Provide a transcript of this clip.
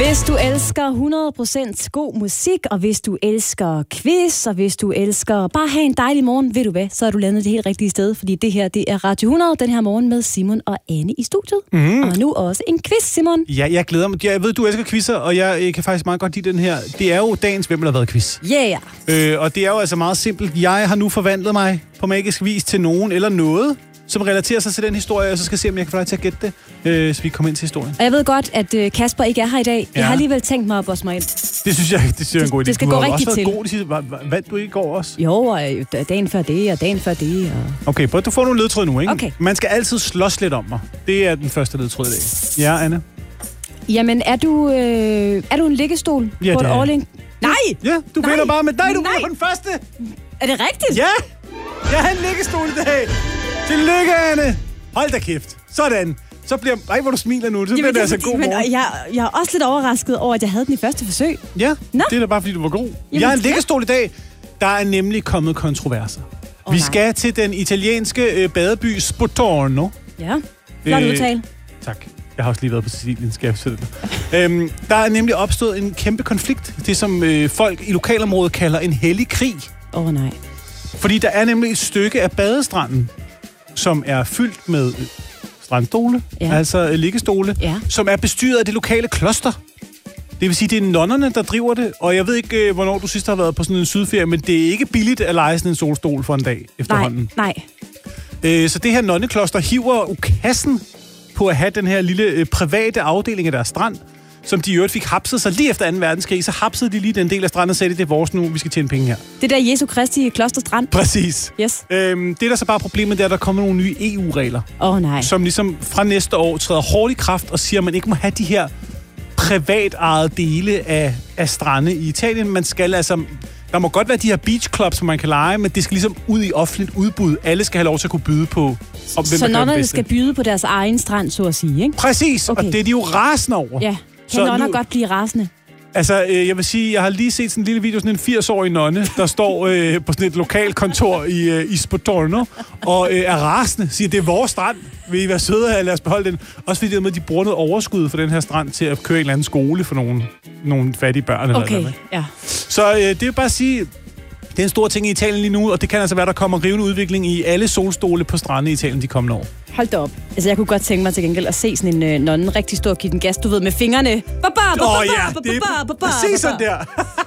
Hvis du elsker 100% god musik, og hvis du elsker quiz, og hvis du elsker bare have en dejlig morgen, ved du hvad, så er du landet det helt rigtige sted, fordi det her, det er Radio 100, den her morgen med Simon og Anne i studiet. Og nu også en quiz, Simon. Ja, jeg glæder mig. Jeg ved, du elsker quizzer, og jeg kan faktisk meget godt lide den her. Det er jo dagens Hvem der har været quiz. Yeah. Og det er jo altså meget simpelt. Jeg har nu forvandlet mig på magisk vis til nogen eller noget, som relaterer sig til den historie, og så skal jeg se, om jeg kan få dig til at gætte det, så vi kommer ind til historien. Og jeg ved godt, at Kasper ikke er her i dag. Jeg har alligevel tænkt mig at bosse mig ind. Det synes jeg er en god idé. Det skal gå rigtigt til. Du har også været god. Vandt du ikke i går også? Jo, og dagen før det, og dagen før det. Og... Okay, prøv, du får nogle ledtråd nu, ikke? Okay. Man skal altid slås lidt om mig. Det er den første ledtråd i dag. Ja, Anne? Jamen, er du en liggestol ja, på et all-in? Nej! Ja, du vinder bare med dig. Du vinder på den første. Er det rigtigt? Ja! Jeg har en liggestol i dag. Tillykke, Anne. Hold da kæft. Sådan. Så bliver... Ej, hvor du smiler nu. Så bliver det altså god morgen. Jeg er også lidt overrasket over, at jeg havde den i første forsøg. Ja, det er da bare, fordi du var god. Jamen, jeg har en liggestol i dag. Der er nemlig kommet kontroverser. Vi skal til den italienske badeby Spotorno. Ja, flot udtale. Tak. Jeg har også lige været på Sicilien, skal jeg fortælle dig. Der er nemlig opstået en kæmpe konflikt. Det, som folk i lokalområdet kalder en hellig krig. Nej. Fordi der er nemlig et stykke af badestranden, som er fyldt med strandstole, altså liggestole, som er bestyret af det lokale kloster. Det vil sige, det er nonnerne, der driver det, og jeg ved ikke, hvornår du sidst har været på sådan en sydferie, men det er ikke billigt at leje sådan en solstol for en dag efterhånden. Nej. Så det her nonnekloster hiver ukassen på at have den her lille private afdeling af deres strand, som de i øvrigt fik hapset sig lige efter 2. verdenskrig, så hapsede de lige den del af stranden og sagde, det er vores nu, vi skal tjene penge her. Det der Jesu Kristi klosterstrand. Præcis. Yes. Det der så bare problemet, det er, at der kommer nogle nye EU-regler. Nej. Som ligesom fra næste år træder hårdt i kraft og siger, at man ikke må have de her privatejede dele af strande i Italien. Man skal altså... Der må godt være de her beach clubs, som man kan lege, men det skal ligesom ud i offentligt udbud. Alle skal have lov til at kunne byde på... Så nonnerne skal byde på deres egen strand, så at sige, ikke? Præcis, okay. Og det er de jo rasende over. Ja, kan nonner godt blive rasende? Altså, jeg vil sige, jeg har lige set sådan en lille video, sådan en 80-årig nonne, der står på sådan et lokalt kontor i Spotorno, og er rasende, siger, det er vores strand, vil I være søde her, lad os beholde den. Også fordi det er med, at de bruger noget overskud for den her strand til at køre en eller anden skole for nogle fattige børn. Okay, eller ja. Så det vil bare sige, det er en stor ting i Italien lige nu, og det kan altså være, der kommer rivende udvikling i alle solstole på strande i Italien de kommende år. Hold da op. Altså, jeg kunne godt tænke mig til gengæld at se sådan en nonne rigtig stor give den gas, du ved, med fingrene. Præcis sådan der.